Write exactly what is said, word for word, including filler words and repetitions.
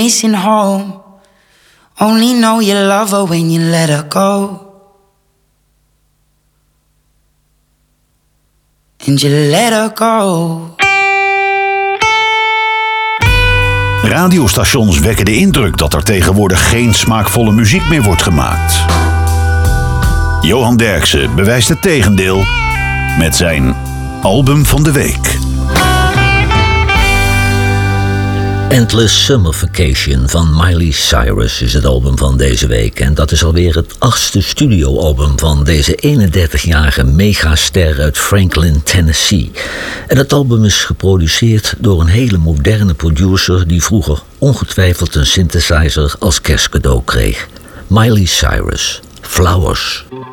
Missing home. Only know you love her when you let her go. And you let her go. Radiostations wekken de indruk dat er tegenwoordig geen smaakvolle muziek meer wordt gemaakt. Johan Derksen bewijst het tegendeel met zijn album van de week. Endless Summer Vacation van Miley Cyrus is het album van deze week. En dat is alweer het achtste studioalbum van deze eenendertigjarige megaster uit Franklin, Tennessee. En het album is geproduceerd door een hele moderne producer die vroeger ongetwijfeld een synthesizer als kerstcadeau kreeg. Miley Cyrus, Flowers.